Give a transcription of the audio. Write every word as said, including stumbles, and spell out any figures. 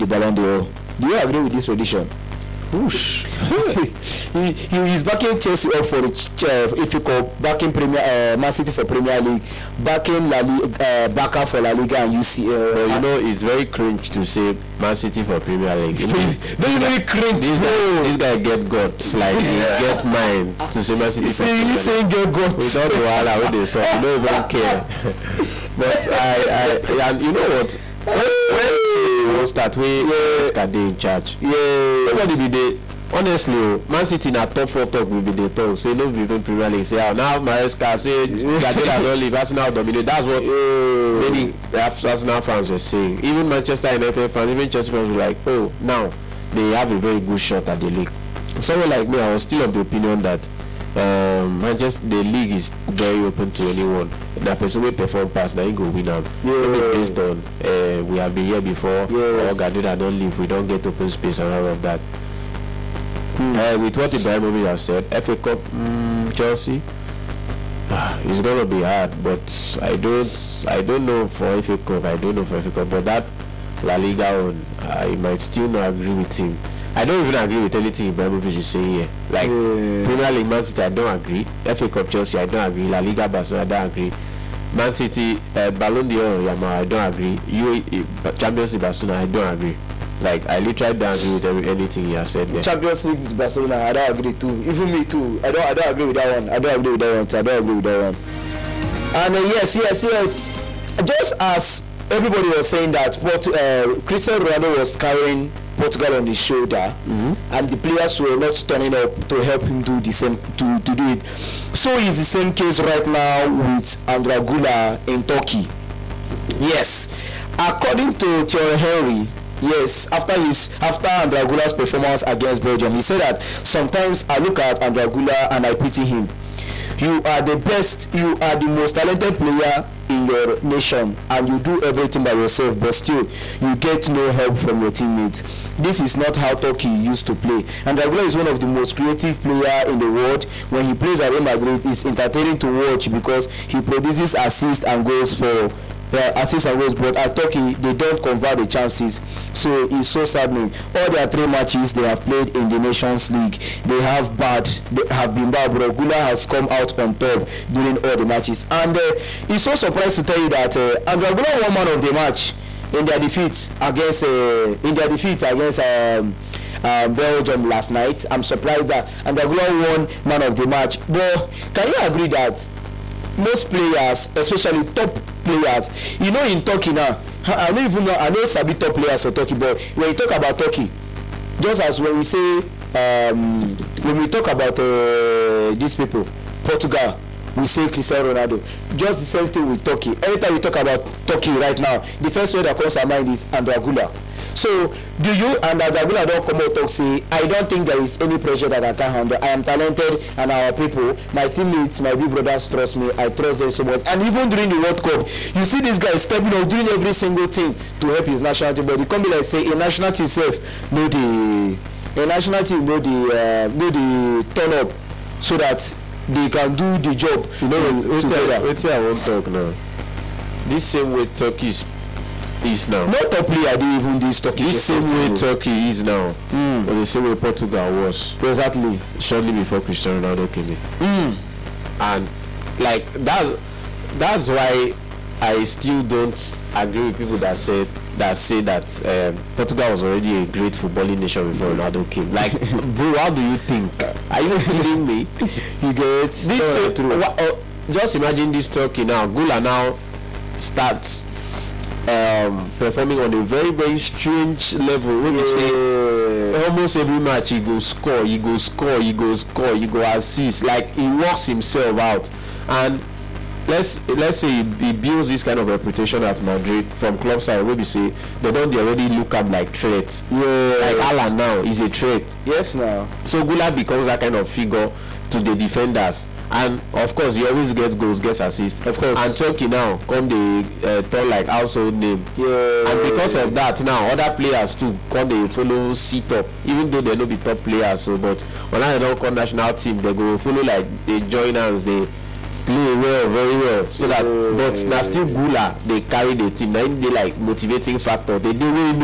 the Ballon d'Or. Do you agree with this prediction? Whoosh. he, he is backing Chelsea up for the uh, F A Cup, backing Premier uh, Man City for Premier League, backing La Liga, uh, Barca for La Liga and U C L. Well, you know, it's very cringe to say Man City for Premier League. Don't you really cringe? This, no. guy, this guy get guts, like yeah. get mine to say Man City. He's saying, he's saying get guts. Without the wahala when they saw, you don't even care. But I, I, and you know what? When, when will start, we yeah. can they in charge. Yeah. Nobody be there. Honestly, Man City in a top four talk will be the talk. Say no, we don't Premier League. Say oh, now Maresca say Guardiola don't leave. Arsenal dominate. That's what yeah. many Arsenal fans were saying. Even Manchester United fans, even Chelsea fans were like, oh, now they have a very good shot at the league. Someone like me, I was still of the opinion that um, Manchester the league is very open to anyone. That person will perform past, now he go win them. Yeah. Based on uh, we have been here before. Yes. Or Guardiola don't leave. We don't get open space and all of that. Hmm. Uh, with what Ibrahimovic have said, F A Cup, mm, Chelsea, uh, it's gonna be hard. But I don't, I don't know for F A Cup. I don't know for F A Cup. But that La Liga one, I might still not agree with him. I don't even agree with anything Ibrahimovic is saying here. Like yeah. Premier League, Man City, I don't agree. F A Cup, Chelsea, I don't agree. La Liga, Barcelona, I don't agree. Man City, uh, Ballon d'Or, Yama, I don't agree. U A E, Champions League, Barcelona, I don't agree. Like I literally don't agree with every, anything he has said there. Champions League Barcelona, I don't agree too. Even me too. I don't I don't agree with that one. I don't agree with that one. Too. I don't agree with that one. And uh, yes, yes, yes. Just as everybody was saying that what uh, Cristiano Ronaldo was carrying Portugal on his shoulder, mm-hmm. and the players were not turning up to help him do the same to, to do it. So is the same case right now with Andrea Gula in Turkey. Yes. According to Thierry Henry, yes, after his after Andrea Gula's performance against Belgium, he said that sometimes I look at Andrea Gula and I pity him. You are the best, you are the most talented player in your nation, and you do everything by yourself, but still you get no help from your teammates. This is not how Turkey used to play. Andrea Gula is one of the most creative players in the world. When he plays at Real Madrid, it's entertaining to watch because he produces assists and goals for Uh, assists and goals, but at Turkey they don't convert the chances, so it's so saddening. All their three matches they have played in the Nations League, they have bad, they have been bad, but Gula has come out on top during all the matches, and uh, it's so surprised to tell you that uh, Andrea Gula won man of the match in their defeat against uh, in their defeat against um, uh, Belgium last night. I'm surprised that Andrea Gula won man of the match, but can you agree that most players, especially top players, you know, in Turkey now, I don't even know, I know Sabi top players for Turkey, but when you talk about Turkey, just as when we say, um, when we talk about uh, these people, Portugal, we say Cristiano Ronaldo. Just the same thing with Turkey. Anytime we talk about Turkey right now, the first word that comes to our mind is Andrea Gula. So, do you and Andrea Gula don't come out talk say, I don't think there is any pressure that I can handle. I am talented, and our people, my teammates, my big brothers trust me. I trust them so much. And even during the World Cup, you see this guy stepping up, doing every single thing to help his national team. But he come be like say, a national team self, know the, a national team know the, uh, know the turn up, so that they can do the job. You know, wait, together. Wait till I won't talk now. This same way Turkey is, is now. No top player did even this Turkey. This same way to Turkey is now. Mm. Or the same way Portugal was. Exactly. Shortly before Cristiano Ronaldo came in. Mm. And like that's that's why I still don't agree with people that say that say that um, Portugal was already a great footballing nation before Ronaldo came. Like, bro, how do you think? Are you kidding me? You get this? Uh, true. Uh, just imagine this Turkey now. Gula now starts um, performing on a very very strange level. When you say almost every match he go score, he go score, he go score, he go assist. Like he works himself out. And let's let's say he builds this kind of reputation at Madrid from club side, where we say they don't they already look up like threats. Yeah, like Alan now is a threat. Yes, now. So Gula becomes that kind of figure to the defenders, and of course he always gets goals, gets assists. Of course. And Turkey now come the uh, turn like household name. Yeah. And because of that now other players too come they follow sit up, even though they no be top players. So but when I don't come national team, they go follow like they join hands, they play well, very well, so that, but now still Gula they carry the team. Now they like motivating factor. They do really